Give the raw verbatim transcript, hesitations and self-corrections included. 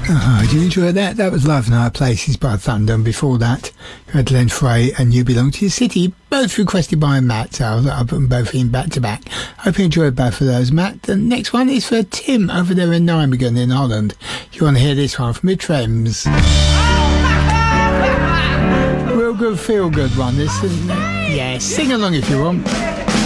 Oh, did you enjoy that? That was Life in High Places by Thunder, and before that you had Len Frey and You Belong to Your City, both requested by Matt, so I'll, I'll put them both in back to back. Hope you enjoyed both of those, Matt. The next one is for Tim over there in Nijmegen in Holland. If you want to hear this one from the Trems. Real good, feel good one, this, isn't it? Yeah, sing along if you want.